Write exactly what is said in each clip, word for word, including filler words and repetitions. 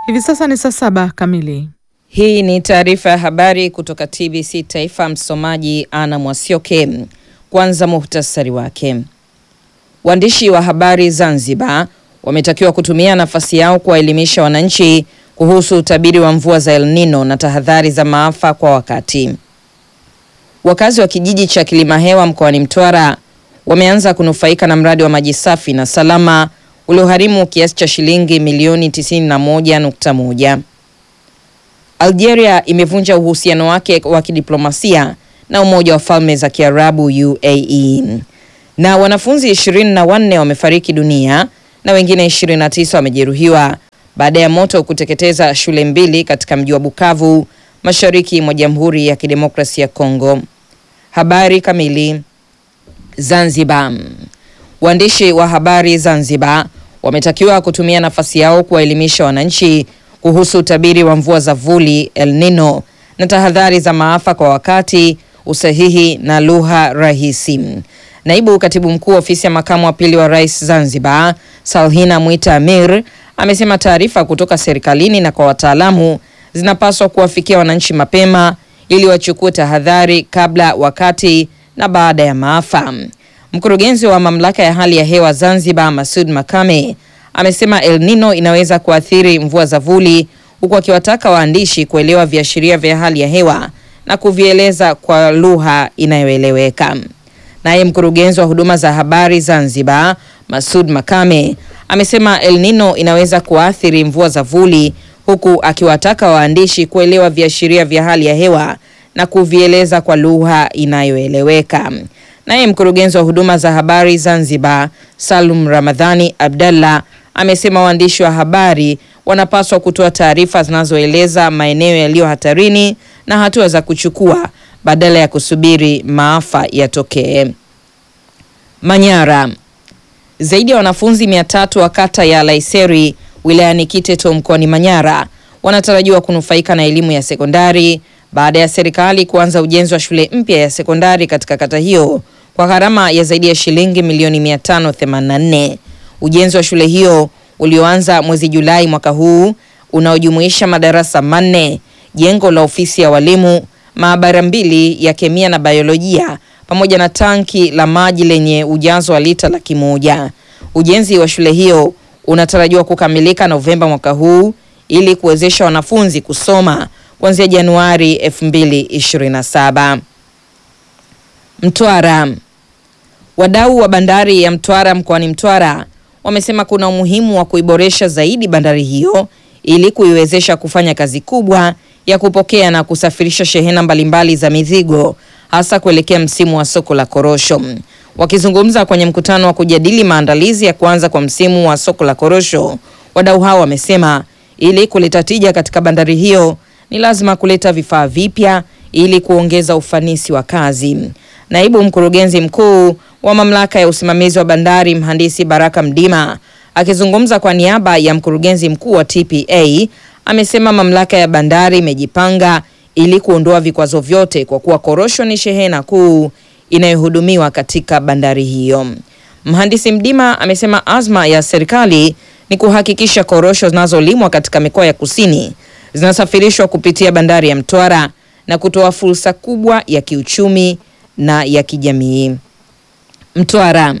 Hivi sasa ni saa saba kamili. Hii ni taarifa ya habari kutoka T B C Taifa. Msomaji Ana Mwasioke. Kwanza muhtasari wake. Waandishi wa habari Zanzibar wametakiwa kutumia nafasi yao kuwaelimisha wananchi kuhusu utabiri wa mvua za El Nino na tahadhari za maafa kwa wakati. Wakazi wa kijiji cha Kilimahewa mkoani Mtwara wameanza kunufaika na mradi wa maji safi na salama uliogharimu kiasi cha shilingi milioni tisini na moja nukta moja. Algeria imevunja uhusiano wake wa kidiplomasia na Umoja wa Falme za Kiarabu U A E. Na wanafunzi ishirini na wanne wamefariki dunia na wengine ishirini na tisa wamejeruhiwa baada ya moto kuteketeza shule mbili katika mji wa Bukavu, mashariki mwa Jamhuri ya Kidemokrasia ya Kongo. Habari kamili. Zanzibar. Waandishi wa habari Zanzibar wametakiwa kutumia nafasi yao kuwaelimisha wananchi kuhusu utabiri wa mvua za vuli El Nino na tahadhari za maafa kwa wakati, usahihi na lugha rahisi. Naibu Katibu Mkuu Ofisi ya Makamu wa Pili wa Rais Zanzibar, Salhina Mwita Amir, amesema taarifa kutoka serikalini na kwa wataalamu zinapaswa kuwafikia wananchi mapema ili wachukue tahadhari kabla, wakati na baada ya maafa. Mkurugenzi wa Mamlaka ya Hali ya Hewa Zanzibar, Masud Makame, amesema El Nino inaweza kuathiri mvua za vuli, huku akiwataka waandishi kuelewa viashiria vya hali ya hewa na kuvieleza kwa lugha inayoeleweka. Naye mkurugenzi wa huduma za habari Zanzibar, Masud Makame, amesema El Nino inaweza kuathiri mvua za vuli, huku akiwataka waandishi kuelewa viashiria vya hali ya hewa na kuvieleza kwa lugha inayoeleweka. Naye mkurugenzi wa huduma za habari Zanzibar, Salum Ramadhani Abdallah, amesema waandishi wa habari wanapaswa kutoa taarifa zinazoeleza maeneo yaliyo hatarini na hatua za kuchukua badala ya kusubiri maafa yatokee. Manyara. Zaidi ya wanafunzi mia tatu wa kata ya Laiseri wilayani Kiteto mkoani Manyara wanatarajiwa kunufaika na elimu ya sekondari baada ya serikali kuanza ujenzi wa shule mpya ya sekondari katika kata hiyo kwa gharama ya zaidi ya shilingi milioni mia tano themanini na nne. Ujenzi wa shule hiyo ulioanza mwezi Julai mwaka huu unaojumuisha madarasa manne, jengo la ofisi ya walimu, maabara mbili ya kemia na biolojia pamoja na tanki la maji lenye ujazo wa lita laki moja. Ujenzi wa shule hiyo unatarajiwa kukamilika Novemba mwaka huu ili kuwezesha wanafunzi kusoma kuanzia Januari elfu mbili ishirini na saba. Mtwara. Wadau wa bandari ya Mtwara mkoani Mtwara wamesema kuna umuhimu wa kuiboresha zaidi bandari hiyo ili kuiwezesha kufanya kazi kubwa ya kupokea na kusafirisha shehena mbalimbali za mizigo, hasa kuelekea msimu wa soko la korosho. Wakizungumza kwenye mkutano wa kujadili maandalizi ya kuanza kwa msimu wa soko la korosho, wadau hao wamesema ili kuleta tija katika bandari hiyo ni lazima kuleta vifaa vipya ili kuongeza ufanisi wa kazi. Naibu mkurugenzi mkuu wa Mamlaka ya Usimamizi wa Bandari, Mhandisi Baraka Mdima, akizungumza kwa niaba ya mkurugenzi mkuu wa T P A, amesema mamlaka ya bandari imejipanga ili kuondoa vikwazo vyote kwa kuwa korosho ni shehena kuu inayohudumiwa katika bandari hiyo. Mhandisi Mdima amesema azma ya serikali ni kuhakikisha korosho zinazolimwa katika mikoa ya kusini zinasafirishwa kupitia bandari ya Mtwara na kutoa fursa kubwa ya kiuchumi na ya kijamii. Mtwara.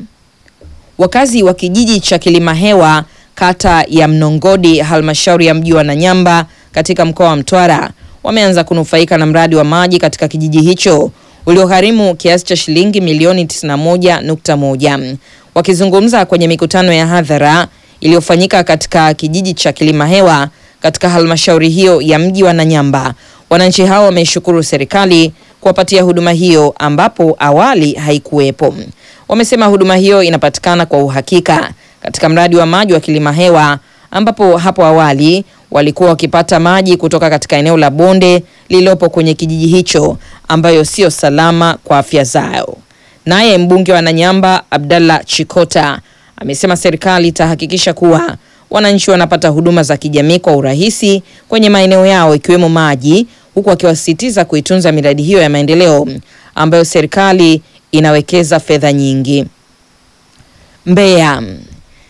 Wakazi wa kijiji cha Kilimahewa kata ya Mnongodi halmashauri ya mji wa Nanyamba katika mkoa wa Mtwara wameanza kunufaika na mradi wa maji katika kijiji hicho uliogharimu kiasi cha shilingi milioni tisini na moja nukta moja. Wakizungumza kwenye mikutano ya hadhara iliyofanyika katika kijiji cha Kilimahewa katika halmashauri hiyo ya mji wa Nanyamba, wananchi hao wameshukuru serikali kuwapatia huduma hiyo ambapo awali haikuwepo. Wamesema huduma hiyo inapatikana kwa uhakika katika mradi wa maji wa Kilimahewa ambapo hapo awali walikuwa wakipata maji kutoka katika eneo la bonde lililopo kwenye kijiji hicho ambayo sio salama kwa afya zao. Naye mbunge wa Nanyamba Abdallah Chikota amesema serikali itahakikisha kuwa wananchi wanapata huduma za kijamii kwa urahisi kwenye maeneo yao ikiwemo maji, huku akiwasisitiza kuitunza miradi hiyo ya maendeleo ambayo serikali inawekeza fedha nyingi. Mbeya.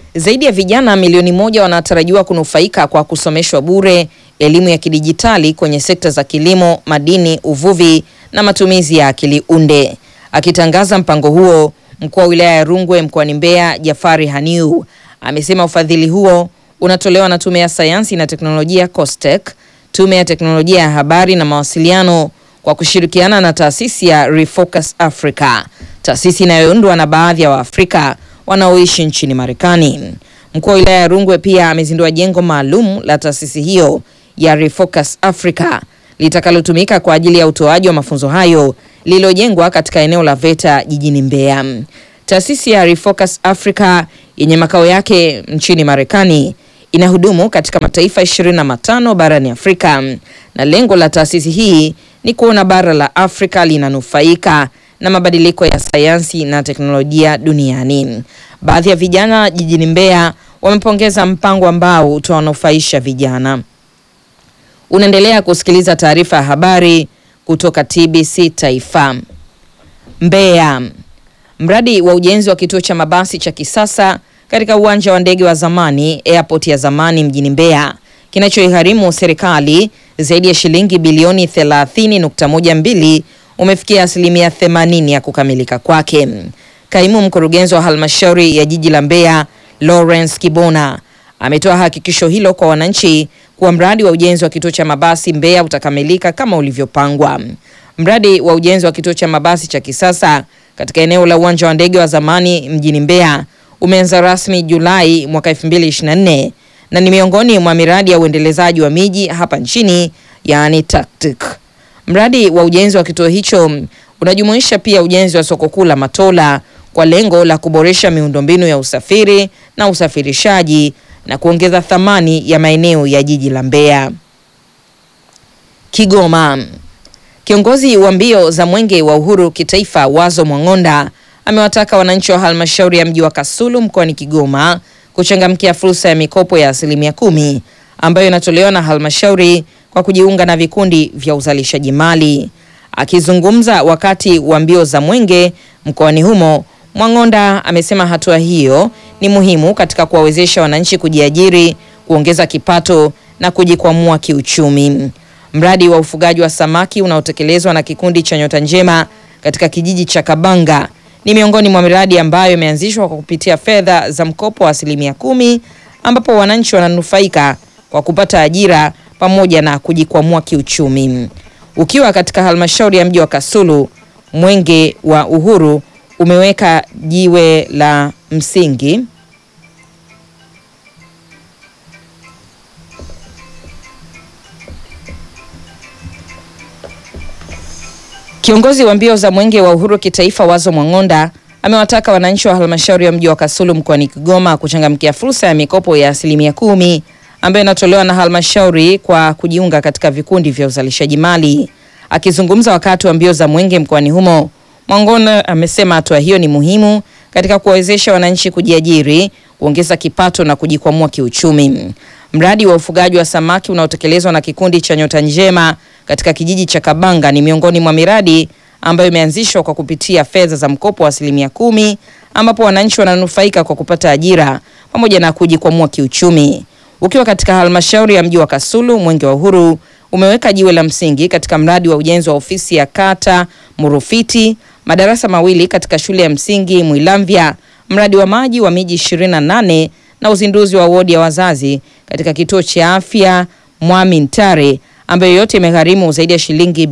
Zaidi ya vijana milioni moja wanatarajiwa kunufaika kwa kusomeshwa bure elimu ya kidijitali kwenye sekta za kilimo, madini, uvuvi na matumizi ya akili unde. Akitangaza mpango huo, mkuu wa wilaya ya Rungwe mkoani Mbeya, Jafari Haniu, amesema ufadhili huo unatolewa na Tume ya Sayansi na Teknolojia COSTECH, Tume ya Teknolojia ya Habari na Mawasiliano kwa kushirikiana na taasisi ya Refocus Africa, taasisi inayoundwa na baadhi ya Waafrika wanaoishi nchini Marekani. Mkuu wa wilaya ya Rungwe pia amezindua jengo maalum la taasisi hiyo ya Refocus Africa litakalotumika kwa ajili ya utoaji wa mafunzo hayo, lililojengwa katika eneo la VETA jijini Mbeya. Taasisi ya Refocus Africa yenye makao yake nchini Marekani inahudumu katika mataifa ishirini na matano barani Afrika, na lengo la taasisi hii ni kuona bara la Afrika linanufaika na mabadiliko ya sayansi na teknolojia duniani. Baadhi ya vijana jijini Mbeya wamepongeza mpango ambao utawanufaisha vijana. Unaendelea kusikiliza taarifa ya habari kutoka T B C Taifa. Mbeya. Mradi wa ujenzi wa kituo cha mabasi cha kisasa katika uwanja wa ndege wa zamani, airport ya zamani mjini Mbeya, kinachoigharimu serikali zaidi ya shilingi bilioni thelathini nukta moja mbili umefikia asilimia themanini ya kukamilika kwake. Kaimu mkurugenzi wa halmashauri ya jiji la Mbeya, Lawrence Kibona, ametoa hakikisho hilo kwa wananchi kuwa mradi wa ujenzi wa kituo cha mabasi Mbeya utakamilika kama ulivyopangwa. Mradi wa ujenzi wa kituo cha mabasi cha kisasa katika eneo la uwanja wa ndege wa zamani mjini Mbeya umeanza rasmi Julai mwaka elfu mbili ishirini na nne na ni miongoni mwa miradi ya uendelezaji wa miji hapa nchini, yani T A C T I C. Mradi wa ujenzi wa kituo hicho unajumuisha pia ujenzi wa soko kuu la Matola kwa lengo la kuboresha miundombinu ya usafiri na usafirishaji na kuongeza thamani ya maeneo ya jiji la Mbeya. Kigoma. Kiongozi wa mbio za Mwenge wa Uhuru kitaifa Wazo Mwang'onda amewataka wananchi wa halmashauri ya mji wa Kasulu mkoani Kigoma kuchangamkia fursa ya mikopo ya asilimia kumi ambayo inatolewa na halmashauri kwa kujiunga na vikundi vya uzalishaji mali. Akizungumza wakati wa mbio za Mwenge mkoani humo, Mwang'onda amesema hatua hiyo ni muhimu katika kuwawezesha wananchi kujiajiri, kuongeza kipato na kujikwamua kiuchumi. Mradi wa ufugaji wa samaki unaotekelezwa na kikundi cha Nyota Njema katika kijiji cha Kabanga ni miongoni mwa miradi ambayo imeanzishwa kwa kupitia fedha za mkopo wa asilimia kumi, ambapo wananchi wananufaika kwa kupata ajira pamoja na kujikwamua kiuchumi. Ukiwa katika halmashauri ya mji wa Kasulu, Mwenge wa Uhuru umeweka jiwe la msingi Kiongozi wa mbio za Mwenge wa Uhuru kitaifa Wazo Mwang'onda amewataka wananchi wa halmashauri ya mji wa Kasulu mkoani Kigoma kuchangamkia fursa ya mikopo ya asilimia kumi ambayo inatolewa na halmashauri kwa kujiunga katika vikundi vya uzalishaji mali. Akizungumza wakati wa mbio za Mwenge mkoani humo, Mwang'onda amesema hatua hiyo ni muhimu katika kuwawezesha wananchi kujiajiri, kuongeza kipato na kujikwamua kiuchumi. Mradi wa ufugaji wa samaki unaotekelezwa na kikundi cha Nyota Njema katika kijiji cha Kabanga ni miongoni mwa miradi ambayo imeanzishwa kwa kupitia fedha za mkopo wa asilimia kumi, ambapo wananchi wananufaika kwa kupata ajira pamoja na kujikwamua kiuchumi. Ukiwa katika halmashauri ya mji wa Kasulu, Mwenge wa Uhuru umeweka jiwe la msingi katika mradi wa ujenzi wa ofisi ya kata Murufiti, madarasa mawili katika shule ya msingi Mwilamvya, mradi wa maji wa miji ishirini na nane na uzinduzi wa wodi ya wazazi katika kituo cha afya Mwamintare ambayo yote imegharimu zaidi ya shilingi